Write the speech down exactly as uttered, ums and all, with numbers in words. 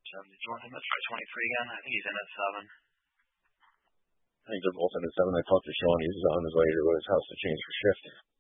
Um, did you want him at try twenty-three again? I think he's in at seven. I think they're both in at seven. I talked to Sean. He's on his way to his house to change for shift.